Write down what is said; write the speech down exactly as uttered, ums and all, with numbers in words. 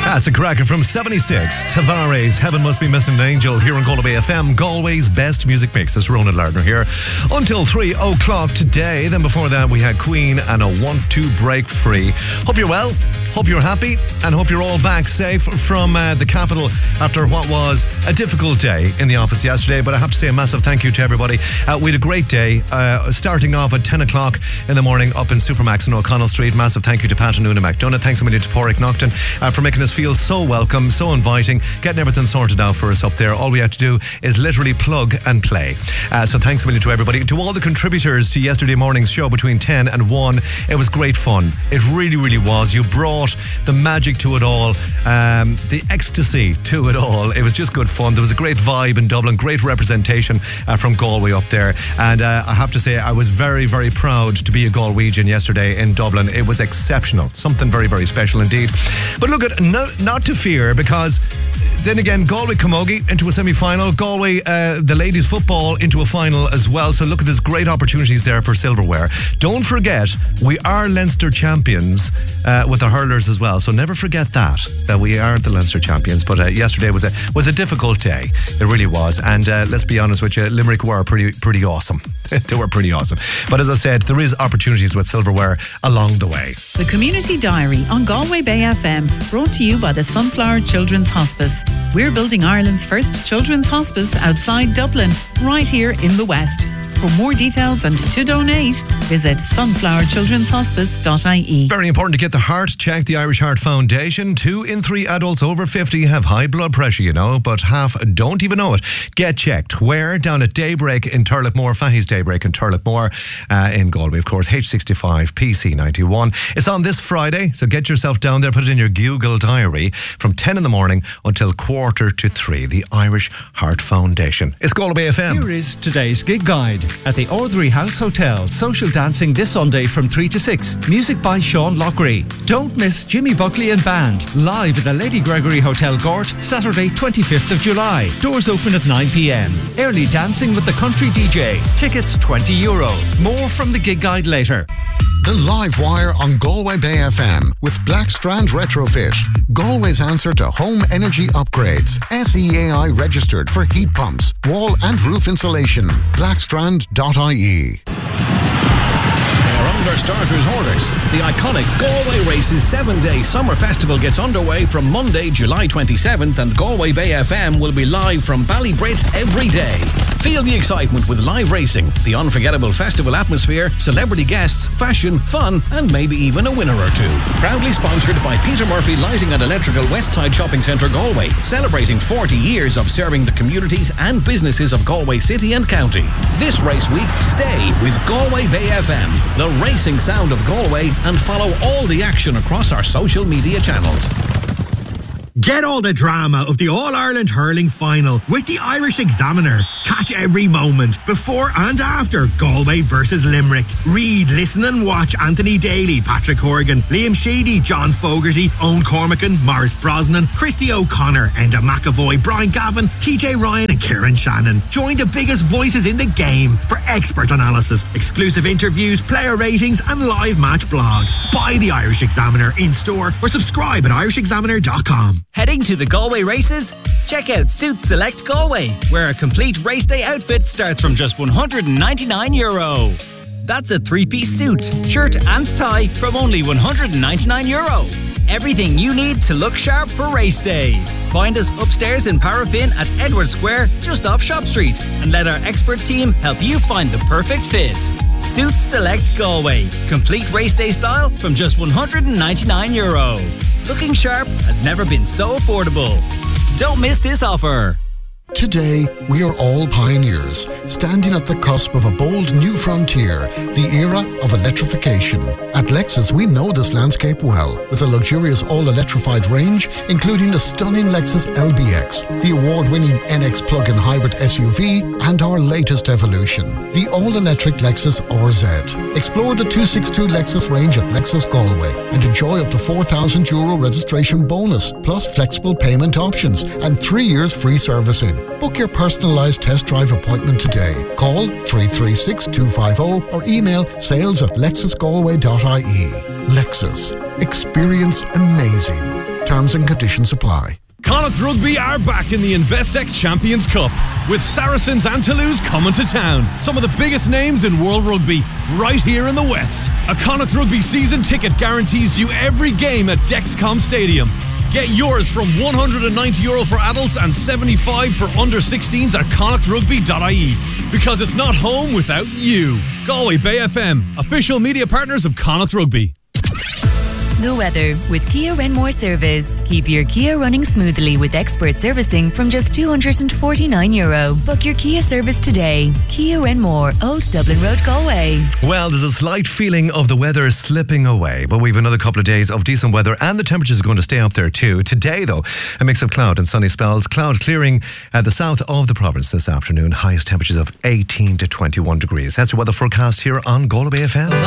That's a cracker from seventy-six. Tavares, Heaven Must Be Missing an Angel, here on Galway F M, Galway's best music mix. It's Ronan Lardner here until three o'clock today. Then before that, we had Queen and a one two break free. Hope you're well, hope you're happy, and hope you're all back safe from uh, the capital after what was a difficult day in the office yesterday. But I have to say a massive thank you to everybody. Uh, we had a great day, uh, starting off at ten o'clock in the morning up in Supermax on O'Connell Street. Massive thank you to Pat and Una McDonough. Thanks a million to Porrick Nocton uh, for making us feel so welcome, so inviting, getting everything sorted out for us up there. All we have to do is literally plug and play. Uh, so thanks a million to everybody. To all the contributors to yesterday morning's show between ten and one, it was great fun. It really, really was. You brought the magic to it all, um, the ecstasy to it all. It was just good fun. There was a great vibe in Dublin, great representation uh, from Galway up there. And uh, I have to say, I was very, very proud to be a Galwegian yesterday in Dublin. It was exceptional. Something very, very special indeed. But look, at no, not to fear, because then again, Galway Camogie into a semi-final, Galway uh, the ladies football into a final as well. So look, at there's great opportunities there for silverware. Don't forget, we are Leinster champions uh, with the hurlers as well. So never forget that that we are the Leinster champions. But uh, yesterday was a was a difficult day. It really was. And uh, let's be honest with you, Limerick were pretty pretty awesome. They were pretty awesome. But as I said, there is opportunities with silverware along the way. The Community Diary on Galway Bay F M, brought to you by the Sunflower Children's Hospice. We're building Ireland's first children's hospice outside Dublin, right here in the West. For more details and to donate, visit sunflower children's hospice dot I E. Very important to get the heart checked. The Irish Heart Foundation. Two in three adults over fifty have high blood pressure, you know, but half don't even know it. Get checked. Where? Down at Daybreak in Turlockmore, Fahey's Daybreak in Turlockmore, uh, in Galway, of course, H sixty-five P C ninety-one. It's on this Friday, so get yourself down there, put it in your Google diary, from ten in the morning until quarter to three. The Irish Heart Foundation. It's Galway F M. Here is today's gig guide. At the Orthery House Hotel, social dancing this Sunday from three to six. Music by Sean Lockery. Don't miss Jimmy Buckley and Band, live at the Lady Gregory Hotel Gort, Saturday twenty-fifth of July. Doors open at nine p.m. Early dancing with the country D J. Tickets twenty euro. More from the gig guide later. The Live Wire on Galway Bay F M with Blackstrand Retrofit. Galway's answer to home energy upgrades. S E A I registered for heat pumps, wall and roof insulation. blackstrand dot I E. Under starters orders. The iconic Galway Races seven-day summer festival gets underway from Monday, July twenty-seventh, and Galway Bay F M will be live from Ballybrit every day. Feel the excitement with live racing, the unforgettable festival atmosphere, celebrity guests, fashion, fun, and maybe even a winner or two. Proudly sponsored by Peter Murphy Lighting and Electrical Westside Shopping Centre Galway, celebrating forty years of serving the communities and businesses of Galway City and County. This race week, stay with Galway Bay F M, the racing sound of Galway, and follow all the action across our social media channels. Get all the drama of the All-Ireland Hurling Final with the Irish Examiner. Catch every moment before and after Galway versus Limerick. Read, listen and watch Anthony Daly, Patrick Horgan, Liam Sheedy, John Fogarty, Owen Cormacan, Maurice Brosnan, Christy O'Connor, Enda McAvoy, Brian Gavin, T J Ryan and Kieran Shannon. Join the biggest voices in the game for expert analysis, exclusive interviews, player ratings and live match blog. Buy the Irish Examiner in store or subscribe at irish examiner dot com. Heading to the Galway races? Check out Suit Select Galway, where a complete race day outfit starts from just one hundred ninety-nine euro. That's a three-piece suit, shirt and tie from only one hundred ninety-nine euro. Everything you need to look sharp for race day. Find us upstairs in Paraffin at Edward Square, just off Shop Street, and let our expert team help you find the perfect fit. Suit Select Galway, complete race day style from just one hundred ninety-nine euro. Looking sharp has never been so affordable. Don't miss this offer. Today, we are all pioneers, standing at the cusp of a bold new frontier, the era of electrification. At Lexus, we know this landscape well, with a luxurious all-electrified range, including the stunning Lexus L B X, the award-winning N X plug-in hybrid S U V, and our latest evolution, the all-electric Lexus R Z. Explore the two sixty-two Lexus range at Lexus Galway and enjoy up to four thousand euro registration bonus, plus flexible payment options and three years free servicing. Book your personalised test drive appointment today. Call three three six, two five zero or email sales at lexus galway dot I E. Lexus. Experience amazing. Terms and conditions apply. Connacht Rugby are back in the Investec Champions Cup, with Saracens and Toulouse coming to town. Some of the biggest names in world rugby, right here in the West. A Connacht Rugby season ticket guarantees you every game at Dexcom Stadium. Get yours from one hundred ninety euro for adults and seventy-five for under sixteens at connacht rugby dot I E. Because it's not home without you. Galway Bay F M, official media partners of Connacht Rugby. The weather with Kia Renmore Service. Keep your Kia running smoothly with expert servicing from just two hundred forty-nine euro. Book your Kia service today. Kia Renmore, Old Dublin Road, Galway. Well, there's a slight feeling of the weather slipping away, but we've another couple of days of decent weather and the temperatures are going to stay up there too. Today, though, a mix of cloud and sunny spells. Cloud clearing at the south of the province this afternoon. Highest temperatures of eighteen to twenty-one degrees. That's your weather forecast here on Galway Bay F M.